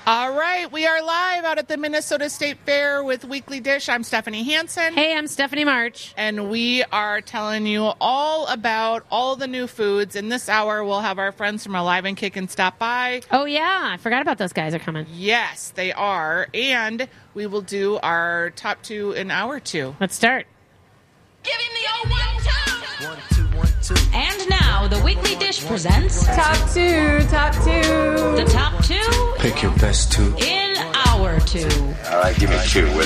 All right, we are live out at the Minnesota State Fair with Weekly Dish. I'm Stephanie Hansen. Hey, I'm Stephanie March. And we are telling you all about all the new foods. In this hour, we'll have our friends from Alive and Kickin' stop by. Oh, yeah. I forgot about those guys are coming. Yes, they are. And we will do our top two in hour two. Let's start. Give him the old 1, 2. 1, 2, 1, 2. And now, the Weekly Dish presents Top two. the top 2 Pick your best two. in hour 2. All right, give me two with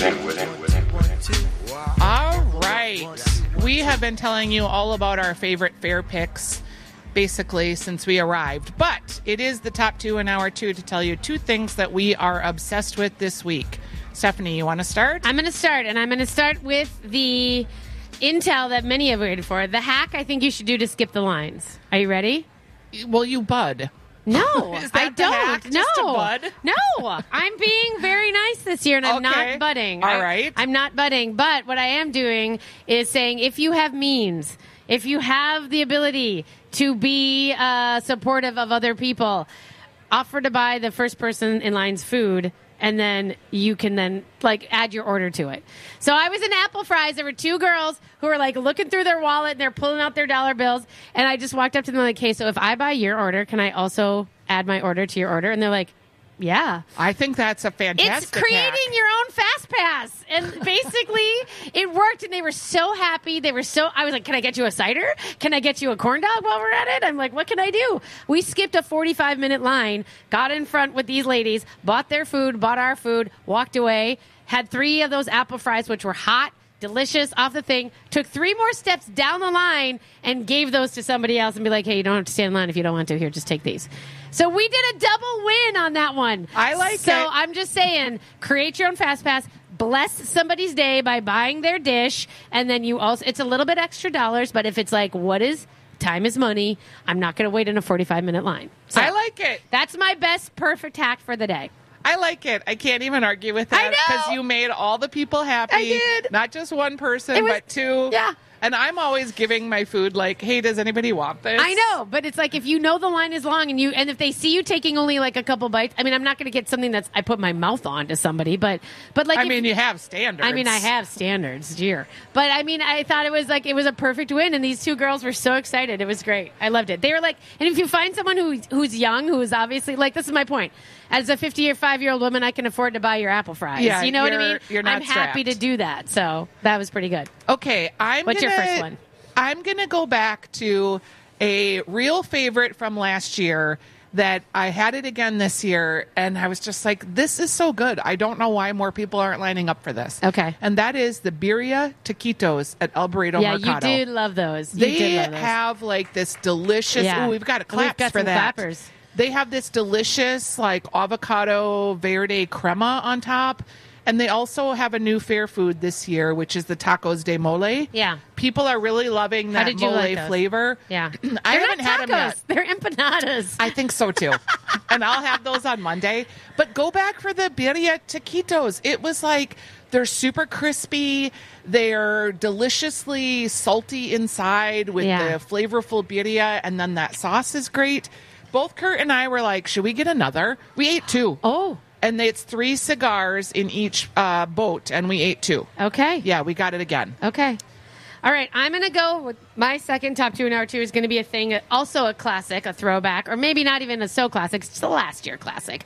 it. All right. We have been telling you all about our favorite fair picks, basically, since we arrived. But it is the top two in hour two to tell you two things that we are obsessed with this week. Stephanie, you want to start? I'm going to start, and I'm going to start with the intel that many have waited for. The hack I think you should do to skip the lines. Are you ready? Well, you bud. No, Is that I the don't. hack? No, Just to bud? no. I'm being very nice this year, and I'm Okay. not budding. All right. I'm not budding. But what I am doing is saying, if you have means, if you have the ability to be supportive of other people, offer to buy the first person in line's food. And then you can then add your order to it. So I was in Apple Fries. There were two girls who were looking through their wallet and they're pulling out their dollar bills. And I just walked up to them like, hey, so if I buy your order, can I also add my order to your order? And they're like, yeah. I think that's a fantastic It's creating hack. your own Fast Pass. And basically, it worked, and they were so happy. I was like, can I get you a cider? Can I get you a corn dog while we're at it? I'm like, what can I do? We skipped a 45-minute line, got in front with these ladies, bought their food, bought our food, walked away, had 3 of those Apple Fries, which were hot, delicious, off the thing, took 3 more steps down the line and gave those to somebody else and be like, hey, you don't have to stand in line if you don't want to. Here, just take these. So we did a double win on that one. I like it. So I'm just saying, create your own Fast Pass. Bless somebody's day by buying their dish. And then you also, it's a little bit extra dollars, but if it's time is money, I'm not going to wait in a 45-minute line. So I like it. that's my best perfect hack for the day. I like it. I can't even argue with that I know. because you made all the people happy. I did. Not just one person, It was- but 2. yeah. And I'm always giving my food hey, does anybody want this? I know, but it's if you know the line is long and if they see you taking only a couple bites, I mean, I'm not going to get something I put my mouth on to somebody, but you have standards. I mean, I have standards, dear. But I mean, I thought it was a perfect win, and these 2 girls were so excited. It was great. I loved it. They were and if you find someone who's young, who is obviously this is my point. As a 55-year-old woman, I can afford to buy your Apple Fries. Yeah, you know what I mean? you're not I'm happy strapped. to do that. So that was pretty good. Okay, What's your first one? I'm going to go back to a real favorite from last year that I had it again this year, and I was just like, this is so good. I don't know why more people aren't lining up for this. Okay. And that is the Birria Taquitos at El Burrito Yeah, Mercado. you did love those. They have this delicious, Yeah. we've got a We've claps got for some that. clappers. They have this delicious avocado verde crema on top. And they also have a new fair food this year, which is the tacos de mole. Yeah. People are really loving How that did you mole like those? flavor. Yeah. I They're haven't not had them yet. tacos. They're empanadas. I think so too. And I'll have those on Monday. But go back for the birria taquitos. It was they're super crispy. They're deliciously salty inside with Yeah. the flavorful birria. And then that sauce is great. Both Kurt and I were like, should we get another? We ate 2. Oh, And it's 3 cigars in each boat. And we ate 2. okay. Yeah, we got it again. Okay. All right, I'm going to go with my second top 2 in hour 2 is going to be a thing, also a classic, a throwback, or maybe not even a so classic, it's the last year classic,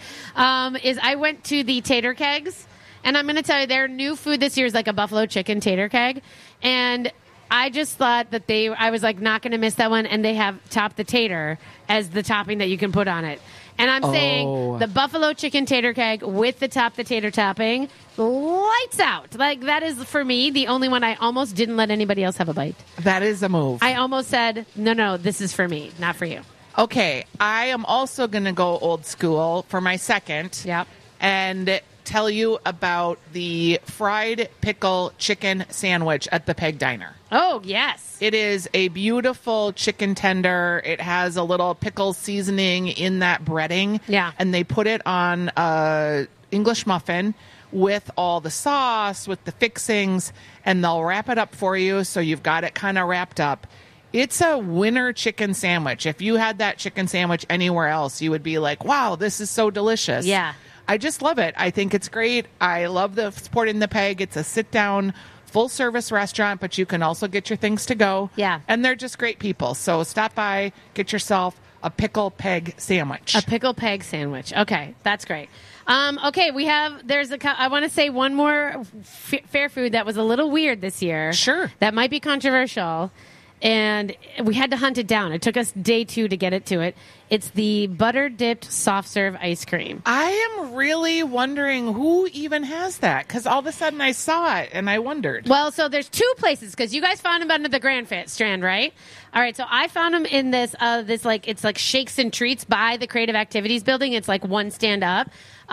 is I went to the Tater Kegs, and I'm going to tell you their new food this year is a buffalo chicken tater keg, and I just thought that I was not going to miss that one, and they have Top the Tater as the topping that you can put on it. And I'm saying the buffalo chicken tater keg with the Top the Tater topping, lights out. That is, for me, the only one I almost didn't let anybody else have a bite. That is a move. I almost said, no, this is for me, not for you. Okay, I am also going to go old school for my second. Yep. And tell you about the fried pickle chicken sandwich at the Peg Diner. Oh, yes. It is a beautiful chicken tender. It has a little pickle seasoning in that breading. Yeah. And they put it on a English muffin with all the sauce, with the fixings, and they'll wrap it up for you so you've got it kind of wrapped up. It's a winner chicken sandwich. If you had that chicken sandwich anywhere else, you would be like, wow, this is so delicious. Yeah. I just love it. I think it's great. I love the supporting the Peg. It's a sit-down, full-service restaurant, but you can also get your things to go. Yeah. And they're just great people. So stop by, get yourself a pickle peg sandwich. A pickle peg sandwich. Okay, that's great. Okay, I want to say one more fair food that was a little weird this year. Sure. That might be controversial. And we had to hunt it down. It took us day 2 to get it to it. It's the butter-dipped soft-serve ice cream. I am really wondering who even has that, because all of a sudden I saw it and I wondered. Well, so there's 2 places, because you guys found them under the Grand Strand, right? All right, so I found them in this it's like Shakes and Treats by the Creative Activities building. It's like one stand up.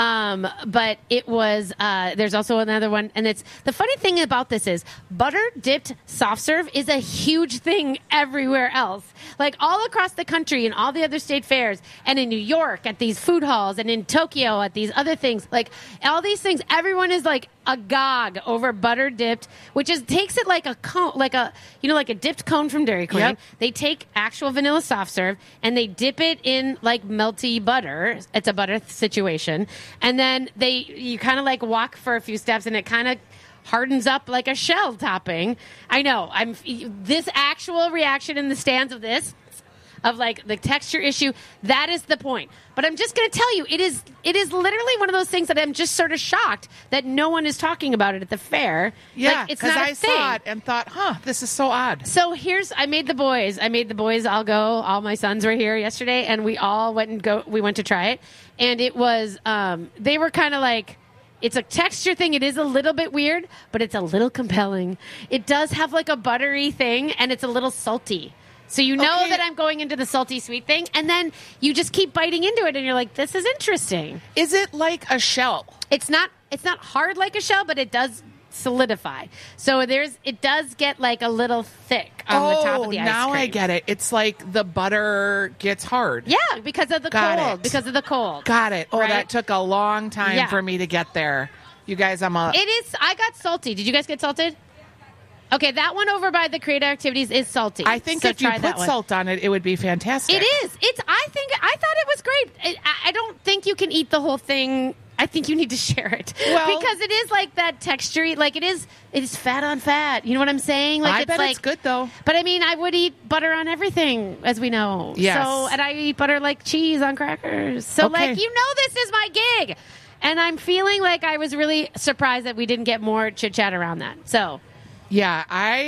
But it was, there's also another one. And it's, the funny thing about this is butter dipped soft serve is a huge thing everywhere else. Like all across the country and all the other state fairs and in New York at these food halls and in Tokyo at these other things, like all these things, everyone is like agog over butter dipped, which takes it like a cone, like a dipped cone from Dairy Queen. Yep. They take actual vanilla soft serve and they dip it in like melty butter. It's a butter situation. And then you kind of like walk for a few steps and it kind of hardens up like a shell topping. I know. This actual reaction in the stands of this, of like the texture issue, that is the point. But I'm just going to tell you, it is literally one of those things that I'm just sort of shocked that no one is talking about it at the fair. Yeah, like, it's because not I a thing. saw it and thought, this is so odd. So I made the boys all go. All my sons were here yesterday, and we all went to try it. And it was, they were kind of like, it's a texture thing. It is a little bit weird, but it's a little compelling. It does have like a buttery thing, and it's a little salty. So you know that I'm going into the salty sweet thing, and then you just keep biting into it, and you're like, this is interesting. Is it like a shell? It's not hard like a shell, but it does solidify. So it does get like a little thick on the top of the ice cream. Now I get it. It's like the butter gets hard. Yeah, because of the cold. Because of the cold. Got it. Oh, right? That took a long time for me to get there. You guys, I got salty. Did you guys get salted? Okay, that one over by the Creative Activities is salty. I think so if you put salt on it, it would be fantastic. It is. I thought it was great. I don't think you can eat the whole thing. I think you need to share it. Well, because it is like that texture, like it is fat on fat. You know what I'm saying? Like I bet it's good though. But I mean, I would eat butter on everything, as we know. Yes. So, and I eat butter like cheese on crackers. So Okay. this is my gig. And I'm feeling like I was really surprised that we didn't get more chit chat around that. So. Yeah,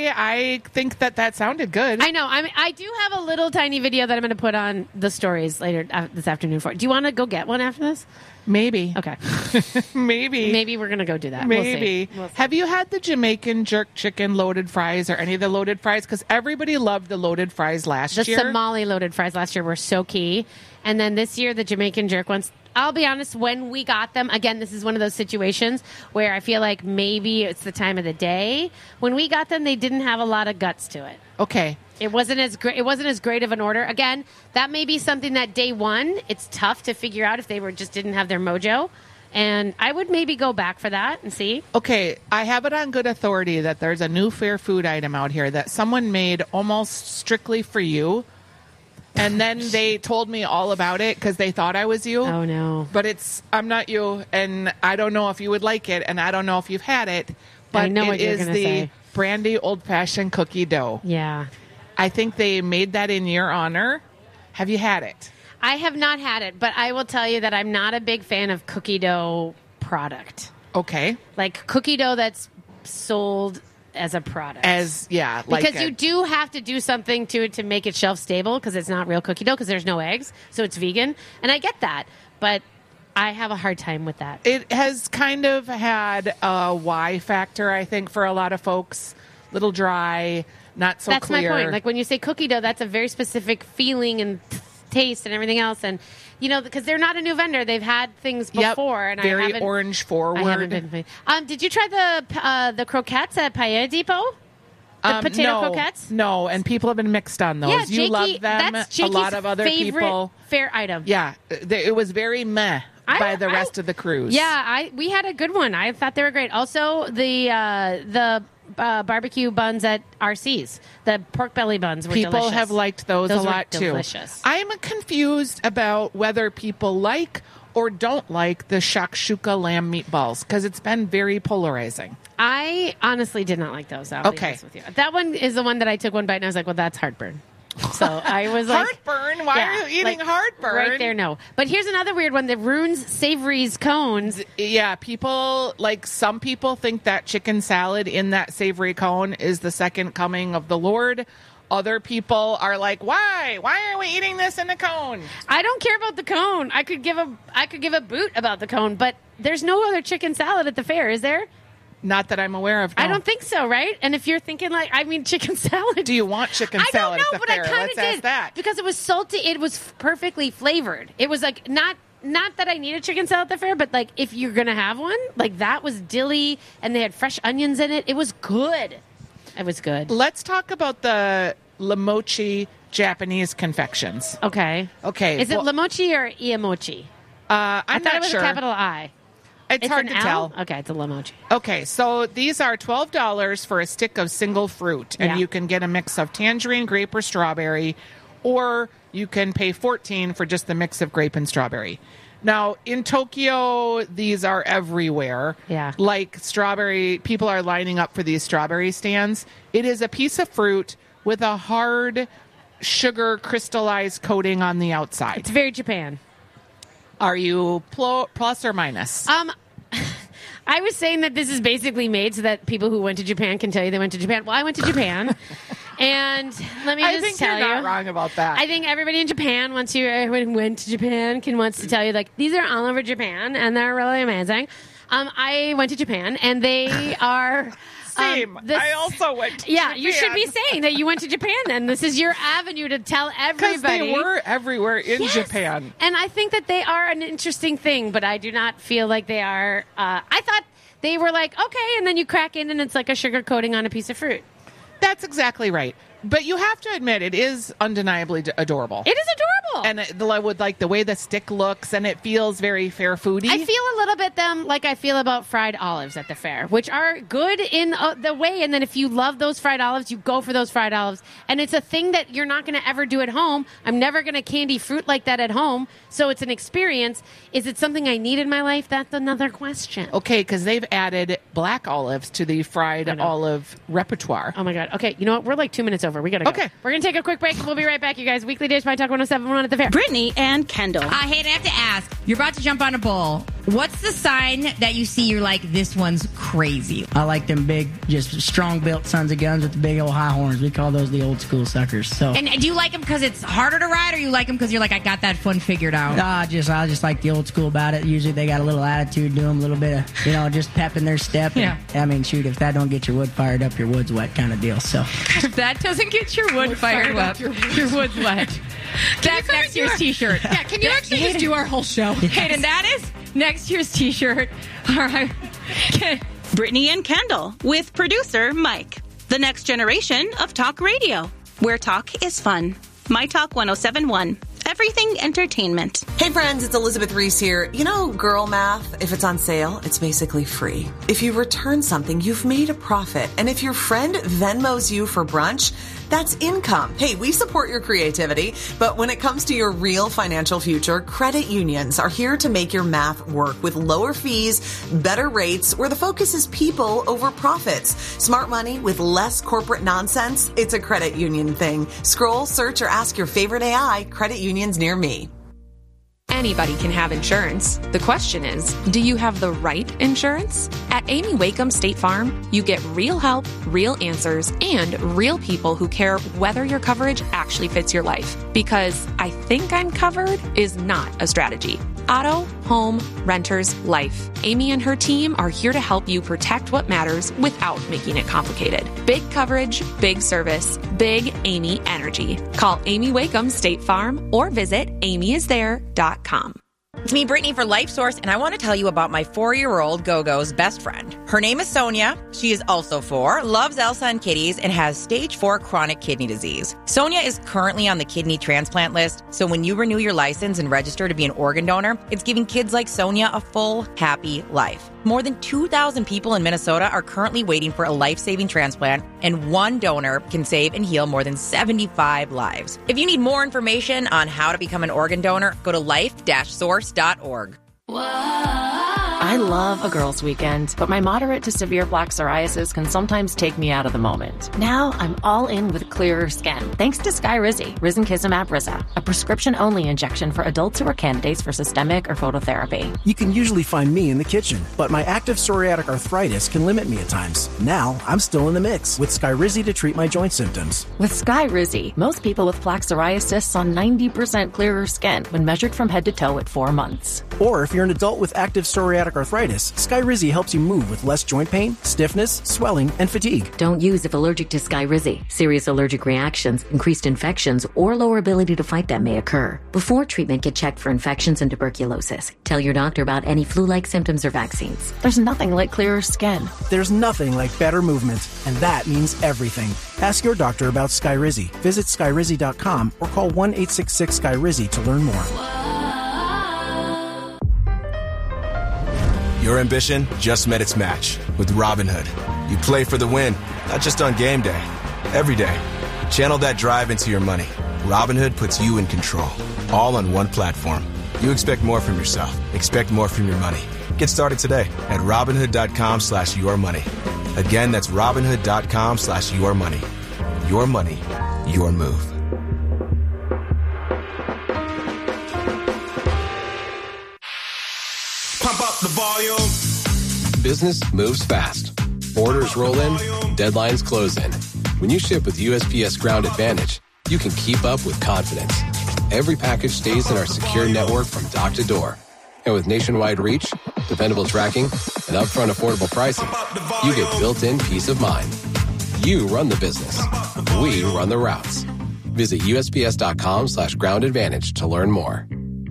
I think that sounded good. I know. I do have a little tiny video that I'm going to put on the stories later this afternoon for it. Do you want to go get one after this? Maybe. Okay. Maybe we're going to go do that. Maybe. We'll see. Have you had the Jamaican jerk chicken loaded fries or any of the loaded fries? Because everybody loved the loaded fries last The year. Somali loaded fries last year were so key. And then this year, the Jamaican jerk ones. I'll be honest, when we got them, again, this is one of those situations where I feel like maybe it's the time of the day. When we got them, they didn't have a lot of guts to it. Okay. It wasn't as great of an order. Again, that may be something that day one, it's tough to figure out if they just didn't have their mojo. And I would maybe go back for that and see. Okay, I have it on good authority that there's a new fair food item out here that someone made almost strictly for you. And then they told me all about it because they thought I was you. Oh, no. But I'm not you, and I don't know if you would like it, and I don't know if you've had it. But I know what it you're is gonna the say. Brandy old-fashioned cookie dough. Yeah. I think they made that in your honor. Have you had it? I have not had it, but I will tell you that I'm not a big fan of cookie dough product. Okay. Like cookie dough that's sold as a product. Because you do have to do something to it to make it shelf stable because it's not real cookie dough because there's no eggs, so it's vegan. And I get that, but I have a hard time with that. It has kind of had a Y factor, I think, for a lot of folks. Little dry, not so That's clear. my point. Like when you say cookie dough, that's a very specific feeling and taste and everything else. And, because they're not a new vendor. They've had things before. And very I haven't, orange forward. I haven't been. Did you try the croquettes at Paella Depot? The potato croquettes? No, and people have been mixed on those. Yeah, you Jakey, love them. that's a Jakey's lot of other favorite people. Fair item. Yeah, it was very meh by the rest of the cruise. Yeah, we had a good one. I thought they were great. Also, the barbecue buns at RC's, the pork belly buns were people delicious. have liked those a were lot too. delicious. I'm confused about whether people like or don't like the shakshuka lamb meatballs? Because it's been very polarizing. I honestly did not like those. I'll be Okay. honest with you. That one is the one that I took one bite and I was like, well, that's heartburn. So I was like, Heartburn? Why are you eating heartburn? Right there, no. But here's another weird one: the Runes Savories cones. Yeah, some people think that chicken salad in that savory cone is the second coming of the Lord. Other people are like, why? Why are we eating this in a cone? I don't care about the cone. I could give a boot about the cone, but there's no other chicken salad at the fair, is there? Not that I'm aware of. No. I don't think so, right? And if you're thinking chicken salad. Do you want chicken I salad don't know, at the but fair? I kind Let's of did ask that. because it was salty. It was perfectly flavored. It was like not that I need a chicken salad at the fair, but like if you're gonna have one, like that was dilly, and they had fresh onions in it. It was good. It was good. Let's talk about the Lamochi Japanese confections. Okay. Is it Lamochi or Iamochi? I'm I thought not it was sure. a capital I. It's hard an to L? tell. Okay, it's a Lamochi. Okay, so these are $12 for a stick of single fruit, and Yeah. you can get a mix of tangerine, grape, or strawberry, or you can pay $14 for just the mix of grape and strawberry. Now, in Tokyo, these are everywhere. Yeah. Like strawberry, people are lining up for these strawberry stands. It is a piece of fruit with a hard sugar crystallized coating on the outside. It's very Japan. Are you plus or minus? I was saying that this is basically made so that people who went to Japan can tell you they went to Japan. Well, I went to Japan, and let me I just think tell you're you, not wrong about that. I think everybody in Japan went to Japan wants to tell you like these are all over Japan and they're really amazing. I went to Japan and they are. Same. I also went to Yeah, Japan. you should be saying that you went to Japan then. This is your avenue to tell everybody. Because they were everywhere in Yes. Japan. And I think that they are an interesting thing, but I do not feel like they are. I thought they were like, okay, and then you crack in and it's like a sugar coating on a piece of fruit. That's exactly right. But you have to admit, it is undeniably adorable. It is adorable. And with like the way the stick looks, and it feels very fair foodie. I feel a little bit like I feel about fried olives at the fair, which are good in the way. And then if you love those fried olives, you go for those fried olives. And it's a thing that you're not going to ever do at home. I'm never going to candy fruit like that at home. So it's an experience. Is it something I need in my life? That's another question. Okay, because they've added black olives to the fried olive repertoire. Oh my God. Okay. You know what? We're like 2 minutes over. We got to go. Okay. We're going to take a quick break. We'll be right back, you guys. Weekly Dish by Talk 107.1 at the fair. Brittany and Kendall. Hey, I have to ask. You're about to jump on a bull. What's the sign that you see you're like, this one's crazy? I like them big, just strong-built sons of guns with the big old high horns. We call those the old school suckers. So, And do you like them because it's harder to ride, or you like them because you're like, I got that fun figured out? I just like the old school about it. Usually they got a little attitude to them, a little bit of, just pep in their step. And, Yeah. I mean, shoot, if that don't get your wood fired up, your wood's wet kind of deal. So, If that doesn't get your wood fired up, your wood's wet. That's next year's T-shirt. Yeah, can you actually just do our whole show? Hayden, that is next year's T-shirt. All right. Brittany and Kendall with producer Mike. The next generation of talk radio, where talk is fun. My Talk 107.1. Everything entertainment. Hey friends, it's Elizabeth Reese here. You know, girl math, if it's on sale, it's basically free. If you return something, you've made a profit. And if your friend Venmos you for brunch, that's income. Hey, we support your creativity, but when it comes to your real financial future, credit unions are here to make your math work with lower fees, better rates, where the focus is people over profits. Smart money with less corporate nonsense. It's a credit union thing. Scroll, search, or ask your favorite AI, credit unions near me. Anybody can have insurance. The question is, do you have the right insurance? At Amy Wakeham State Farm, you get real help, real answers, and real people who care whether your coverage actually fits your life. Because I think I'm covered is not a strategy. Auto, home, renters, life. Amy and her team are here to help you protect what matters without making it complicated. Big coverage, big service, big Amy energy. Call Amy Wakeham State Farm or visit amyisthere.com. It's me, Brittany, for LifeSource, and I want to tell you about my 4-year-old Go-Go's best friend. Her name is Sonia. She is also 4, loves Elsa and kitties, and has stage 4 chronic kidney disease. Sonia is currently on the kidney transplant list, so when you renew your license and register to be an organ donor, it's giving kids like Sonia a full, happy life. More than 2,000 people in Minnesota are currently waiting for a life-saving transplant, and one donor can save and heal more than 75 lives. If you need more information on how to become an organ donor, go to life-source.org. I love a girls' weekend, but my moderate to severe plaque psoriasis can sometimes take me out of the moment. Now I'm all in with clearer skin, thanks to Skyrizi, Risankizumab Risa, a prescription-only injection for adults who are candidates for systemic or phototherapy. You can usually find me in the kitchen, but my active psoriatic arthritis can limit me at times. Now I'm still in the mix with Skyrizi to treat my joint symptoms. With Skyrizi, most people with plaque psoriasis saw 90% clearer skin when measured from head to toe at 4 months. Or if you're an adult with active psoriatic arthritis, Skyrizi helps you move with less joint pain, stiffness, swelling, and fatigue. Don't use if allergic to Skyrizi. Serious allergic reactions, increased infections, or lower ability to fight them may occur. Before treatment, get checked for infections and tuberculosis. Tell your doctor about any flu-like symptoms or vaccines. There's nothing like clearer skin. There's nothing like better movement, and that means everything. Ask your doctor about Skyrizi. Visit Skyrizi.com or call 1-866-SKYRIZI to learn more. Your ambition just met its match with Robinhood. You play for the win, not just on game day, every day. Channel that drive into your money. Robinhood puts you in control, all on one platform. You expect more from yourself. Expect more from your money. Get started today at Robinhood.com/yourmoney. Again, that's Robinhood.com/yourmoney. Your money, your move. Pump up the volume. Business moves fast. Orders roll in, deadlines close in. When you ship with USPS Ground Advantage, you can keep up with confidence. Every package stays in our secure network from dock to door. And with nationwide reach, dependable tracking, and upfront affordable pricing, you get built-in peace of mind. You run the business. We run the routes. Visit USPS.com/Ground Advantage to learn more.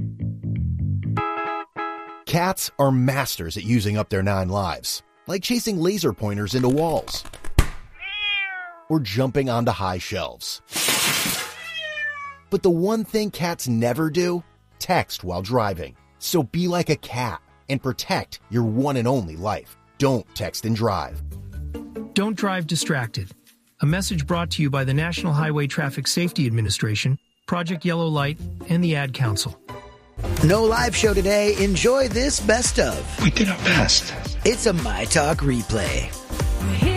Cats are masters at using up their 9 lives, like chasing laser pointers into walls or jumping onto high shelves. But the one thing cats never do, text while driving. So be like a cat and protect your one and only life. Don't text and drive. Don't drive distracted. A message brought to you by the National Highway Traffic Safety Administration, Project Yellow Light, and the Ad Council. No live show today. Enjoy this best of. We did our best. It's a My Talk replay.